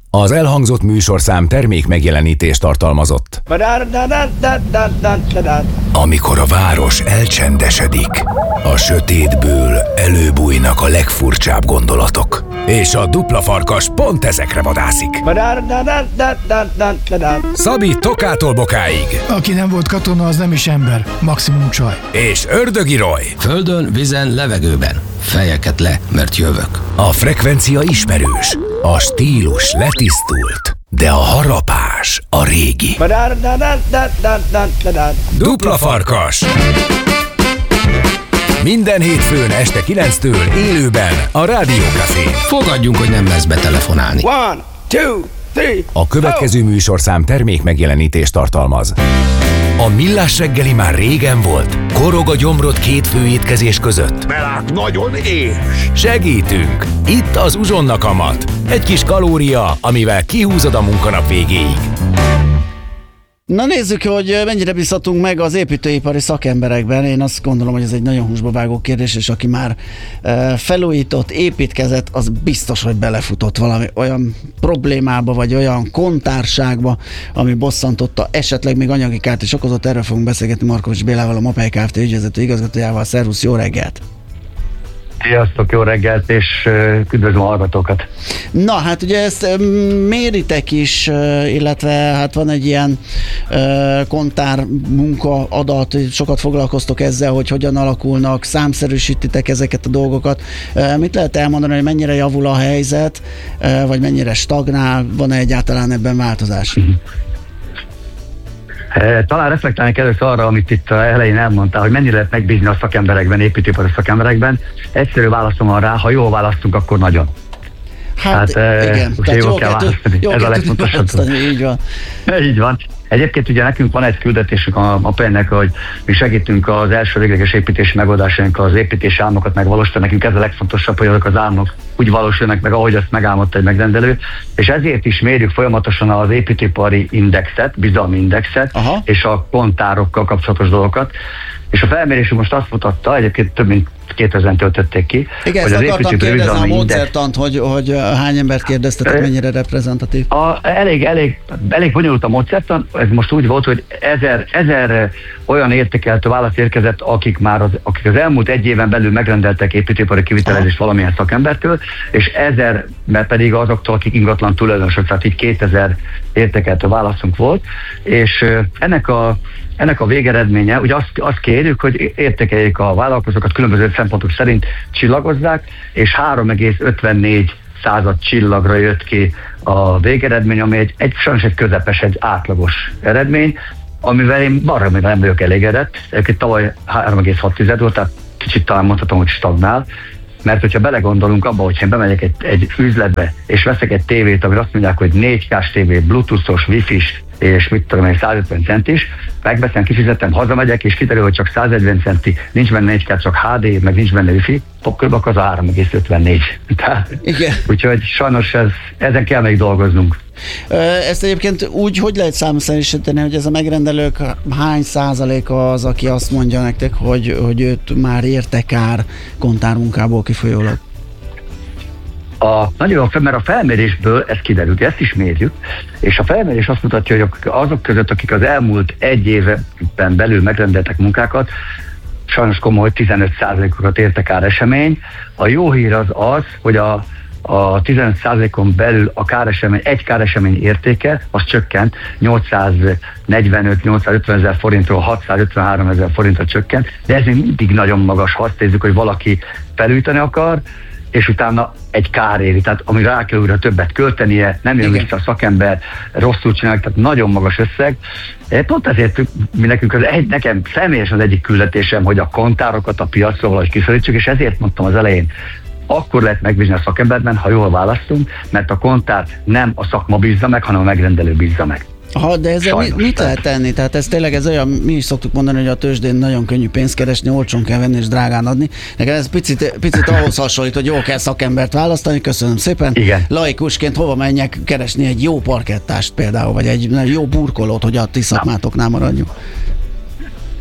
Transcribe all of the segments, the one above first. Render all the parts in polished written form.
Az elhangzott műsorszám termék megjelenítést tartalmazott. Amikor a város elcsendesedik, a sötétből előbújnak a legfurcsább gondolatok. És a Dupla Farkas pont ezekre vadászik. Szabi Tokától Bokáig. Aki nem volt katona, az nem is ember, maximum csaj. És Ördögi Roy. Földön, vízen, levegőben. Fejeket le, mert jövök. A frekvencia ismerős, a stílus letisztult, de a harapás a régi. Dupla Farkas. Minden hétfőn este 9-től élőben a Rádió Cafén. Fogadjunk, hogy nem lesz betelefonálni. 1, 2, 3. A következő műsorszám termék megjelenítést tartalmaz. A Millás reggeli már régen volt. Korog a gyomrod két főétkezés között. Belát nagyon és. Segítünk! Itt az Uzsonna kamat. Egy kis kalória, amivel kihúzod a munkanap végéig. Na nézzük, hogy mennyire bízhatunk meg az építőipari szakemberekben. Én azt gondolom, hogy ez egy nagyon húsba vágó kérdés, és aki már felújított, építkezett, az biztos, hogy belefutott valami olyan problémába, vagy olyan kontárságba, ami bosszantotta, esetleg még anyagi kárt is okozott. Erről fogunk beszélgetni Markovics Bélával, a Mapei Kft. Ügyvezető igazgatójával. Szervusz, jó reggelt! Sziasztok, jó reggelt, és üdvözlöm a hallgatókat. Na, hát ugye ezt méritek is, illetve hát van egy ilyen kontár munka adat, sokat foglalkoztok ezzel, hogy hogyan alakulnak, számszerűsítitek ezeket a dolgokat. Mit lehet elmondani, hogy mennyire javul a helyzet, vagy mennyire stagnál, van-e egyáltalán ebben változás? Talán reflektálni először arra, amit itt elején elmondtál, hogy mennyire lehet megbízni a szakemberekben, építőipari szakemberekben. Egyszerű válaszom van rá, ha jól választunk, akkor nagyon. Hát igen, tehát jól kell választani. Ez a legfontosabb. Így van. Így van. Egyébként ugye nekünk van egy küldetésünk a Mapeinek, hogy mi segítünk az első végleges építési megoldásaink, az építési álmokat megvalósítani. Nekünk ez a legfontosabb, hogy azok az álmok úgy valósulnak meg, ahogy azt megálmodta egy megrendelő. És ezért is mérjük folyamatosan az építőipari indexet, bizalmi indexet, és a kontárokkal kapcsolatos dolgokat. És a felmérésünk most azt mutatta, egyébként több mint 2000-en töltötték ki. Igen, ezt akartam kérdezni a módszertant, hogy hány embert kérdeztetek, mennyire reprezentatív? Elég bonyolult a módszertan, ez most úgy volt, hogy 1000 olyan értékeltő válasz érkezett, akik az elmúlt egy éven belül megrendeltek építőipari kivitelezést valamilyen szakembertől, és 1000 pedig azoktól, akik ingatlan tulajdonosok, tehát így 2000 értékeltő válaszunk volt, és ennek a végeredménye, ugye azt kérjük, hogy értékeljék a vállalkozókat különböző szempontok szerint, csillagozzák, és 3,54 csillagra jött ki a végeredmény, ami sajnos egy közepes, egy átlagos eredmény, amivel én baromira nem vagyok elégedett. Egyébként tavaly 3,6 volt, tehát kicsit talán mondhatom, hogy stagnál, mert hogyha belegondolunk abba, hogy én bemegyek egy üzletbe, és veszek egy tévét, amire azt mondják, hogy 4K-s tévé, bluetooth-os, wifi-s, és mit tudom én, 150 centis, megveszem, kifizetem, hazamegyek, és kiderül, hogy csak 140 centi, nincs benne 4K, csak HD, meg nincs benne wifi, kb. Az a 3,54. Úgyhogy sajnos ezen kell még dolgoznunk. Ezt egyébként úgy, hogy lehet számszerűsíteni, hogy ez a megrendelők hány százaléka az, aki azt mondja nektek, hogy őt már érte kár kontármunkából kifolyólag? Nagyon jó, mert a felmérésből ez kiderült, ezt is mérjük, és a felmérés azt mutatja, hogy azok között, akik az elmúlt egy évben belül megrendeltek munkákat, sajnos komoly 15%-okat érte káresemény. A jó hír az, hogy a 15%-on belül egy káresemény értéke, az csökkent, 845-850 ezer forintról 653 ezer forintra csökkent, de ez még mindig nagyon magas, ha azt nézzük, hogy valaki felújítani akar, és utána egy kár éri, tehát ami rá kell újra többet költenie, nem jön vissza a szakember, rosszul csinálják, tehát nagyon magas összeg. Pont ezért nekem személyesen az egyik küldetésem, hogy a kontárokat a piacról valahogy kiszorítsuk, és ezért mondtam az elején, akkor lehet megbízni a szakemberben, ha jól választunk, mert a kontárt nem a szakma bízza meg, hanem a megrendelő bízza meg. De ezzel mit lehet tenni? Tehát ez tényleg olyan, mi is szoktuk mondani, hogy a tőzsdén nagyon könnyű pénzt keresni, olcsón kell venni és drágán adni. Nekem ez picit ahhoz hasonlít, hogy jól kell szakembert választani. Köszönöm szépen. Igen. Laikusként hova menjek keresni egy jó parkettást például, vagy egy jó burkolót, hogy a ti szakmátoknál maradjunk?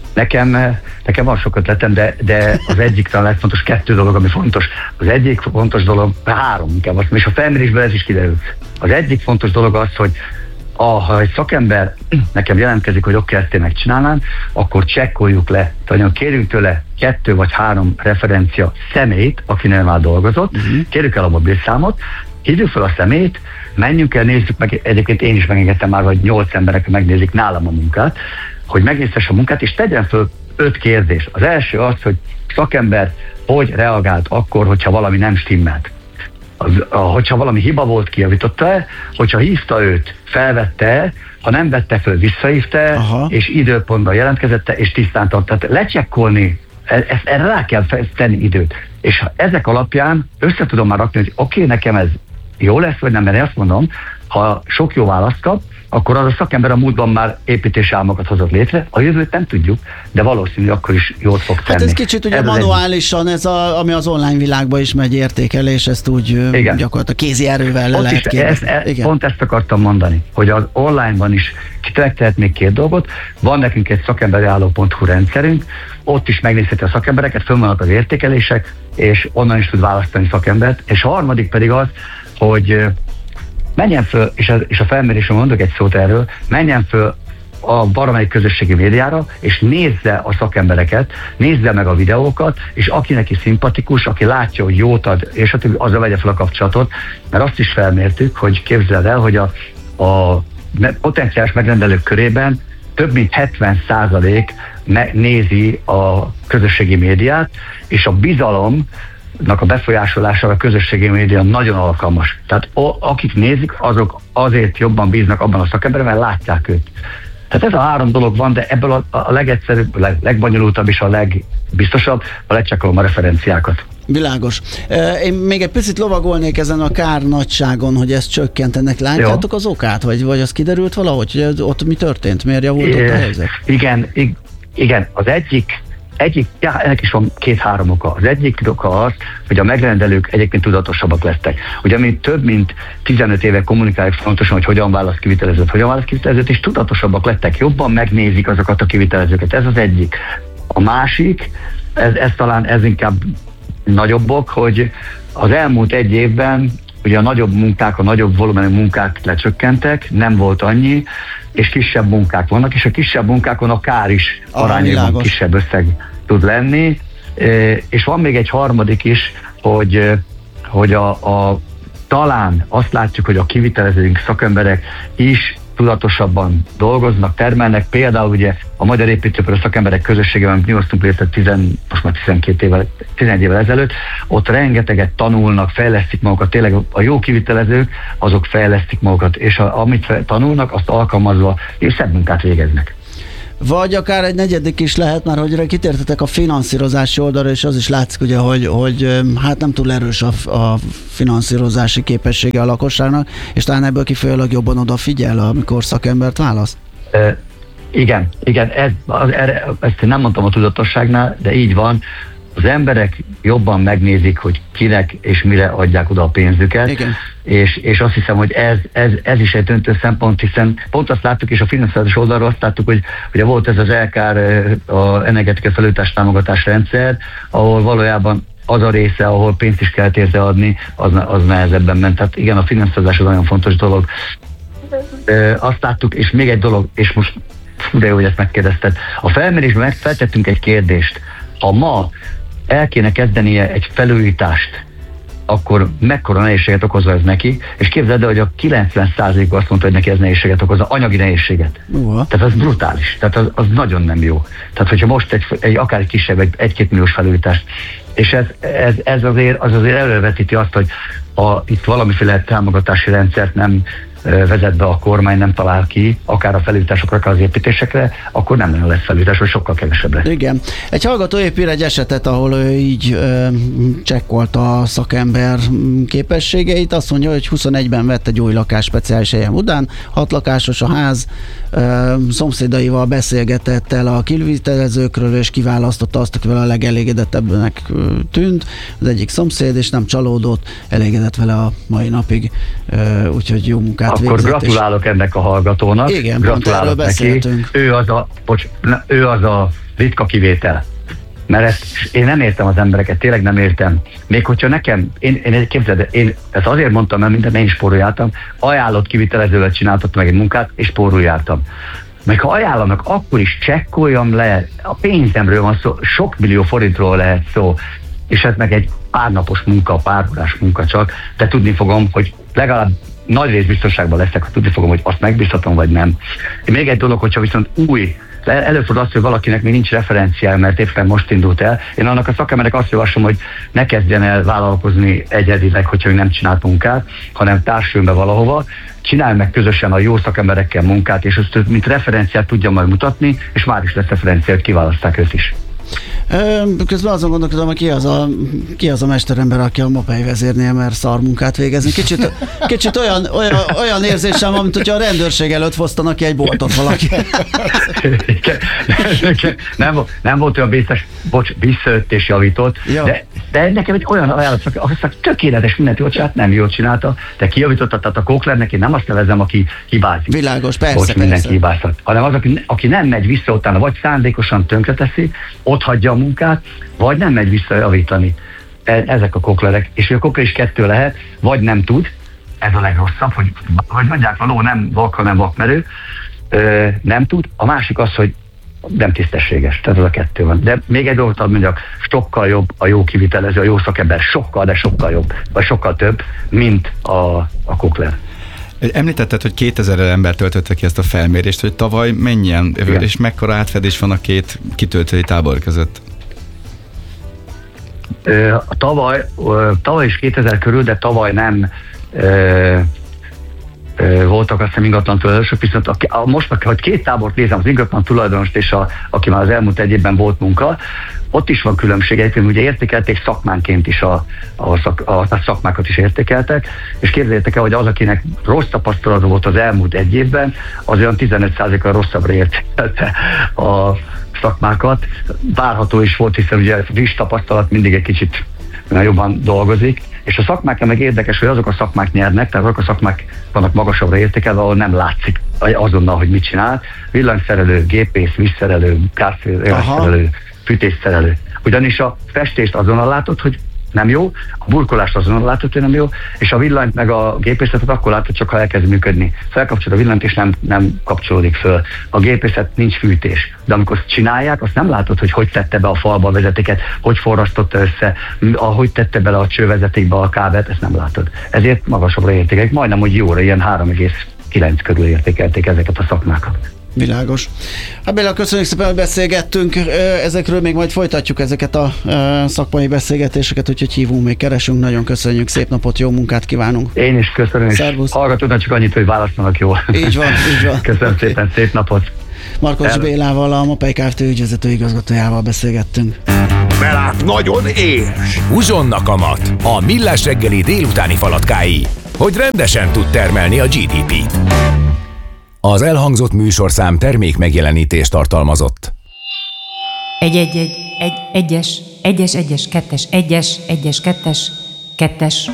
Nekem van sok ötletem, de az egyik talán legfontos 2 dolog, ami fontos. Az egyik fontos dolog, 3 inkább, és a felmérésből ez is kiderült. Az egyik fontos dolog az, hogy ha egy szakember nekem jelentkezik, hogy oké, ezt én megcsinálnám, akkor csekkoljuk le. Tehát kérjünk tőle 2 vagy 3 referencia személyt, akinél már dolgozott, kérjük el a mobilszámot, hívjuk fel a személyt, menjünk el, nézzük meg, egyébként én is megengedtem már, hogy 8 emberek megnézik nálam a munkát, hogy megnézhesse a munkát, és tegyen föl 5 kérdést. Az első az, hogy szakember hogy reagált akkor, hogyha valami nem stimmelt. Hogyha valami hiba volt, kijavította-e, hogyha hívta őt, felvette-e, ha nem vette föl, visszahívta-e, és időpontban jelentkezette, és tisztán tart. Tehát lecsekkolni, erre rá kell tenni időt. És ha ezek alapján össze tudom már rakni, hogy oké, nekem ez jó lesz, vagy nem, mert én azt mondom, ha sok jó választ kap, akkor az a szakember a múltban már építési álmokat hozott létre, a jövőt nem tudjuk, de valószínűleg akkor is jót fog tenni. Hát ez kicsit ugye manuálisan, ami az online világban is megy értékelés, ezt úgy gyakorlatilag kézi erővel le lehet kérdezni. Pont ezt akartam mondani, hogy az online-ban is tehet még 2 dolgot. Van nekünk egy szakemberiálló.hu rendszerünk, ott is megnézheti a szakembereket, fönn vannak az értékelések, és onnan is tud választani szakembert. És a harmadik pedig az, hogy menjen föl, és a felmérésről mondok egy szót erről, menjen föl a valamelyik közösségi médiára, és nézze a szakembereket, nézze meg a videókat, és aki neki szimpatikus, aki látja, hogy jót ad, és azzal vegye fel a kapcsolatot, mert azt is felmértük, hogy képzeld el, hogy a potenciális megrendelők körében több mint 70% nézi a közösségi médiát, és a bizalomnak a befolyásolására a közösségi média nagyon alkalmas. Tehát akik nézik, azok azért jobban bíznak abban a szakemberben, mert látják őt. Tehát ez a 3 dolog van, de ebből a legegyszerűbb, legbonyolultabb és a legbiztosabb, ha lecsekkolom a referenciákat. Világos. Én még egy picit lovagolnék ezen a kár nagyságon, hogy ezt csökkentenek. Látjátok az okát? Vagy az kiderült valahogy, hogy ott mi történt? Miért javult ott a helyzet? Igen. Az egyik, ennek is van 2-3 oka. Az egyik oka az, hogy a megrendelők egyébként tudatosabbak lettek. Ugye mi több mint 15 éve kommunikáljuk fontosan, hogy hogyan választ kivitelezőt, és tudatosabbak lettek, jobban megnézik azokat a kivitelezőket. Ez az egyik. A másik, ez inkább nagyobb ok, hogy az elmúlt 1 évben ugye a nagyobb volumenű munkák lecsökkentek, nem volt annyi, és kisebb munkák vannak, és a kisebb munkákon a kár is arányában kisebb összeg tud lenni. És van még egy harmadik is, hogy talán azt látjuk, hogy a kivitelezőink, szakemberek is tudatosabban dolgoznak, termelnek. Például ugye a Magyar Építőipari Szakemberek Közösségében mi hoztunk létre most már 11 évvel ezelőtt, ott rengeteget tanulnak, fejlesztik magukat, tényleg a jó kivitelezők, azok fejlesztik magukat, és amit tanulnak, azt alkalmazva és szebb munkát végeznek. Vagy akár egy negyedik is lehet, már hogy kitértetek a finanszírozási oldalra, és az is látszik ugye, hogy hát nem túl erős a finanszírozási képessége a lakosságnak, és talán ebből kifolyólag jobban odafigyel, amikor szakembert választ? Igen, ezt nem mondtam a tudatosságnál, de így van. Az emberek jobban megnézik, hogy kinek és mire adják oda a pénzüket, és azt hiszem, hogy ez is egy döntő szempont, hiszen pont azt láttuk, és a finanszírozás oldalról azt láttuk, hogy ugye volt ez az LKR, a energetikai felújítás támogatás rendszer, ahol valójában az a része, ahol pénzt is kell érte adni, az nehezebben ment. Tehát igen, a finanszírozás az nagyon fontos dolog. Azt láttuk, és még egy dolog, és most de jó, hogy ezt megkérdezted. A felmérésben feltettünk egy kérdést. Ha ma el kéne kezdenie egy felújítást, akkor mekkora nehézséget okozza ez neki, és képzeld el, hogy a 90%-uk azt mondta, hogy neki ez nehézséget okozza, anyagi nehézséget. Tehát az brutális, tehát az nagyon nem jó. Tehát hogyha most akár egy kisebb, 1-2 milliós felújítást, és ez azért elővetíti azt, hogy ha itt valamiféle támogatási rendszert nem vezet be a kormány, nem talál ki, akár a felújításokra, akár az építésekre, akkor nem nagyon lesz felújítás, vagy sokkal kevesebb lesz. Igen. Egy hallgató épp ír egy esetet, ahol ő így csekkolta a szakember képességeit. Azt mondja, hogy 21-ben vett egy új lakást speciális helyen Budán, 6 lakásos a ház, szomszédaival beszélgetett el a kivitelezőkről, és kiválasztotta azt, akivel a legelégedettebbnek tűnt. Az egyik szomszéd, és nem csalódott, elégedett vele a mai napig, úgyhogy jó munkát végzett. Akkor gratulálok ennek a hallgatónak. Igen, gratulálok neki. Ő az a ritka kivétel. Mert ezt én nem értem az embereket, tényleg nem értem. Még hogyha nekem, én ezt azért mondtam, mert minden én spóroljáltam, ajánlott kivitelezővel csináltattam meg egy munkát, és spóroljáltam. Meg ha ajánlanak, akkor is csekkoljam le, a pénzemről van szó, sok millió forintról lehet szó, és ez meg egy pár napos munka, pár órás munka csak, de tudni fogom, hogy legalább nagy rész biztonságban leszek, hogy tudni fogom, hogy azt megbízhatom, vagy nem. Még egy dolog, hogyha viszont előfordul az, hogy valakinek még nincs referenciája, mert éppen most indult el. Én annak a szakembernek azt javaslom, hogy ne kezdjen el vállalkozni egyedileg, hogyha nem csinált munkát, hanem társuljon be valahova, csinálj meg közösen a jó szakemberekkel munkát, és azt mint referenciát tudja majd mutatni, és már is lesz referencia, hogy kiválaszták őt is. Közben azon gondolkodom, hogy ki az a mesterember, aki a Mopey vezérnél mer szar munkát végezni. Kicsit olyan érzésem, mint hogyha a rendőrség előtt fosztanak ki egy boltot valaki. Nem volt olyan biztos, visszaött és javított, de nekem egy olyan ajánlat, aztán tökéletes mindent jól csinált, nem jól csinálta, de kijavította, tehát a Koklernek én nem azt nevezem, aki hibázik. Világos, persze. Mindenki hibáztat, hanem az, aki nem megy vissza utána, vagy szándékosan tönkreteszi, ott hagyja a munkát, vagy nem megy vissza javítani. Ezek a koklerek. És a kokler is kettő lehet, vagy nem tud, ez a legrosszabb, hogy mondják, a ló nem vak, hanem vakmerő, nem tud. A másik az, hogy nem tisztességes, tehát az a kettő van. De még egy dolgot mondjak, sokkal jobb a jó kivitelező, a jó szakember, sokkal jobb, vagy sokkal több, mint a kokler. Említetted, hogy 2000 ember töltötte ki ezt a felmérést, hogy tavaly mennyien, igen, és mekkora átfedés van a két kitöltői tábor között? Tavaly is 2000 körül, de tavaly nem voltak azt hiszem ingatlan tulajdonosok, viszont most, hogy két tábort nézem, az ingatlan tulajdonost és aki már az elmúlt egy évben volt munka, ott is van különbség, egyébként ugye értékelték szakmánként is, a szakmákat is értékeltek, és képzeljétek el, hogy az, akinek rossz tapasztalata volt az elmúlt egy évben, az olyan 15%-kal rosszabbra értékelte a szakmákat. Várható is volt, hiszen ugye friss tapasztalat mindig egy kicsit jobban dolgozik, és a szakmákra meg érdekes, hogy azok a szakmák nyernek, tehát azok a szakmák vannak magasabbra értékelve, ahol nem látszik azonnal, hogy mit csinál. Villanyszerelő, gépész, vízszerelő, gázszerelő, fűtésszerelő. Ugyanis a festést azonnal látod, hogy nem jó, a burkolást azonnal látod, hogy nem jó, és a villanyt meg a gépészetet akkor látod, csak ha elkezd működni. Felkapcsolod a villanyt, és nem kapcsolódik föl. A gépészet nincs fűtés. De amikor csinálják, azt nem látod, hogy tette be a falba a vezetéket, hogy forrasztotta össze, ahogy tette bele a csővezetékbe a kábelt, ezt nem látod. Ezért magasabbra értékelik, majdnem, hogy jóra, ilyen 3,9 körül értékelték ezeket a szakmákat. Világos. Hát Béla, köszönjük szépen, hogy beszélgettünk. Ezekről még majd folytatjuk ezeket a szakmai beszélgetéseket, úgyhogy hívunk, még keresünk. Nagyon köszönjük, szép napot, jó munkát kívánunk. Én is köszönöm, és hallgatónak csak annyit, hogy választanak jól. Így van. Köszönöm szépen, szép napot. Markos Bélával, a Mopey Kft. Ügyvezető igazgatójával beszélgettünk. Belát nagyon érs. Uzsonna kamat, a Millás reggeli délutáni falatkái, hogy rendesen tud termelni a GDP-t. Az elhangzott műsorszám termék megjelenítést tartalmazott. Kettes.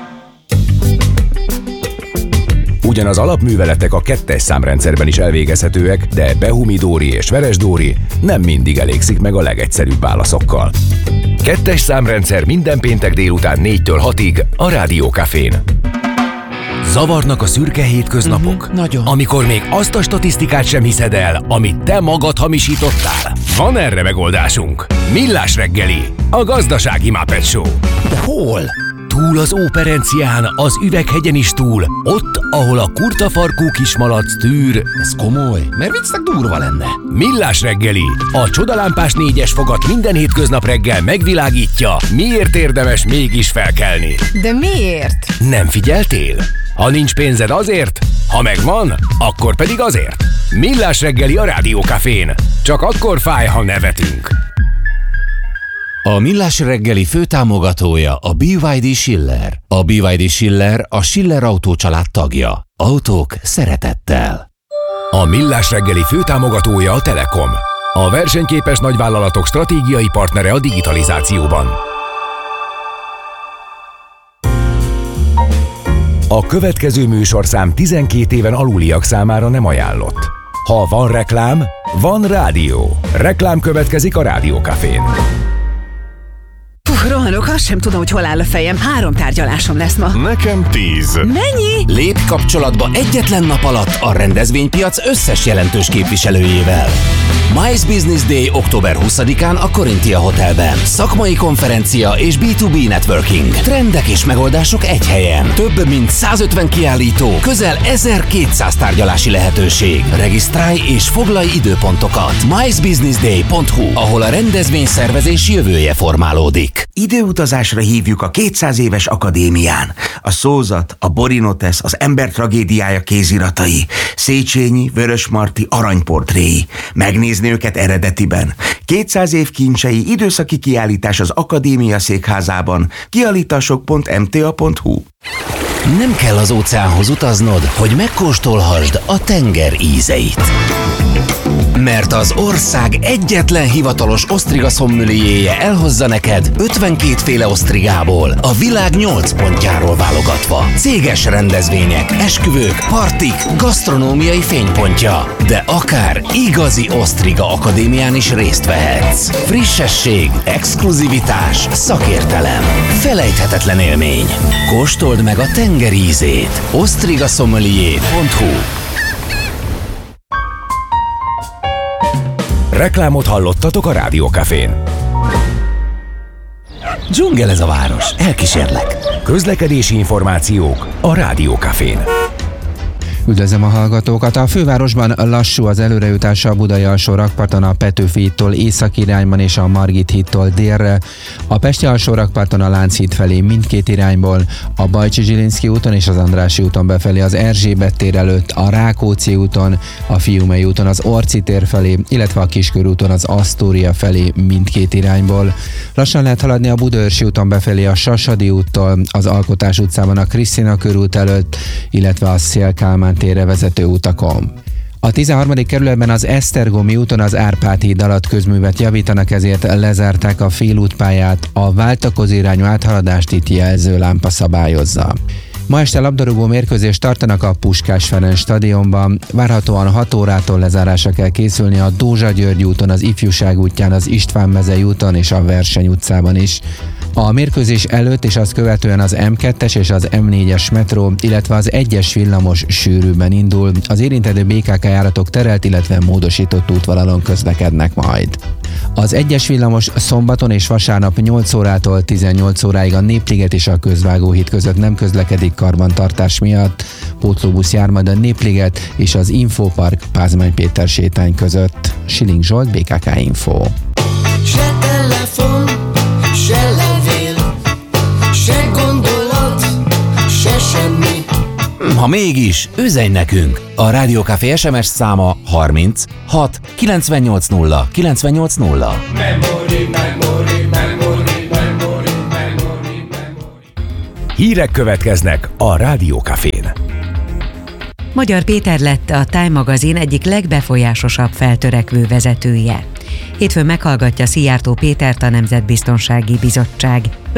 Ugyanaz alapműveletek a 2-es számrendszerben is elvégezhetőek, de Behumi-Dóri és Veres-Dóri nem mindig elégszik meg a legegyszerűbb válaszokkal. 2-es számrendszer minden péntek délután 4-től 6-ig a Rádió Cafén. Zavarnak a szürke hétköznapok? Nagyon. Amikor még azt a statisztikát sem hiszed el, amit te magad hamisítottál? Van erre megoldásunk. Millás reggeli, a gazdasági Muppet Show. De hol? Túl az Óperencián, az Üveghegyen is túl, ott, ahol a kurtafarkú kismalac tűr. Ez komoly, mert viccnek durva lenne. Millás reggeli, a csodalámpás 4-es fogat minden hétköznap reggel megvilágítja, miért érdemes mégis felkelni. De miért? Nem figyeltél? Ha nincs pénzed azért, ha megvan, akkor pedig azért. Millás reggeli a Rádió Cafén. Csak akkor fáj, ha nevetünk. A Millás reggeli főtámogatója a BYD Schiller. A BYD Schiller a Schiller Autó család tagja. Autók szeretettel. A Millás reggeli főtámogatója a Telekom. A versenyképes nagyvállalatok stratégiai partnere a digitalizációban. A következő műsorszám 12 éven aluliak számára nem ajánlott. Ha van reklám, Van rádió. Reklám következik a Rádiókafén. Rohanok, azt sem tudom, hogy hol áll a fejem. 3 tárgyalásom lesz ma. Nekem 10. Mennyi? Lépj kapcsolatba egyetlen nap alatt a rendezvénypiac összes jelentős képviselőjével. MICE Business Day október 20-án a Corinthia Hotelben. Szakmai konferencia és B2B networking. Trendek és megoldások egy helyen. Több mint 150 kiállító, közel 1200 tárgyalási lehetőség. Regisztrálj és foglalj időpontokat. micebusinessday.hu, ahol a rendezvényszervezés jövője formálódik. Időutazásra hívjuk a 200 éves akadémián. A Szózat, a Borinotesz, az ember tragédiája kéziratai, Széchenyi, Vörösmarty aranyportréi. Megnézni őket eredetiben. 200 év kincsei, időszaki kiállítás az Akadémia székházában. Kiállítások.mta.hu. Nem kell az óceánhoz utaznod, hogy megkóstolhassd a tenger ízeit. Mert az ország egyetlen hivatalos osztriga szommelierje elhozza neked 52 féle osztrigából, a világ 8 pontjáról válogatva. Céges rendezvények, esküvők, partik, gasztronómiai fénypontja. De akár igazi osztriga akadémián is részt vehetsz. Frissesség, exkluzivitás, szakértelem. Felejthetetlen élmény. Kóstold meg a tenger ízét. osztrigasommelier.hu. Reklámot hallottatok a Rádiókafén. Dzsungel ez a város, elkísérlek. Közlekedési információk a Rádiókafén. Üdvözlöm a hallgatókat! A fővárosban lassú az előrejutás a Budai alsó rakparton a Petőfi hídtól észak irányban és a Margit hídtól délre, a Pesti alsó rakparton a Lánchíd felé mindkét irányból, a Bajcsi-Zsilinszky úton és az Andrássy úton befelé az Erzsébet tér előtt, a Rákóczi úton, a Fiumei úton az Orci tér felé, illetve a Kiskörúton az Asztória felé mindkét irányból. Lassan lehet haladni a Budaörsi úton befelé a Sasadi úttól, az Alkotás utcában a Krisztina körút előtt, illetve a Széll-Kálmán térre vezető utakon. A 13. kerületben az Esztergomi úton az Árpád híd alatt közművet javítanak, ezért lezárták a félútpályát, a váltakozó irányú áthaladást itt jelzőlámpa szabályozza. Ma este labdarúgó mérkőzést tartanak a Puskás Ferenc stadionban. Várhatóan 6 órától lezárásra kell készülni a Dózsa György úton, az Ifjúság útján, az István mezei úton és a Verseny utcában is. A mérkőzés előtt és azt követően az M2-es és az M4-es metró, illetve az 1-es villamos sűrűbben indul. Az érintendő BKK járatok terelt, illetve módosított útvonalon közlekednek majd. Az 1-es villamos szombaton és vasárnap 8 órától 18 óráig a Népliget és a Közvágóhíd között nem közlekedik karbantartás miatt. Pótlóbusz jár majd a Népliget és az Infopark Pázmány Péter sétány között. Siling Zsolt, BKK Info. Se telefon, se levél, se gondolat, se semmi. Ha mégis, üzenj nekünk! A Rádiókafé SMS száma 30 6 980 980. Hírek következnek a Rádiókafén. Magyar Péter lett a Time magazin egyik legbefolyásosabb feltörekvő vezetője. Hétfőn meghallgatja Szijjártó Pétert a Nemzetbiztonsági Bizottság.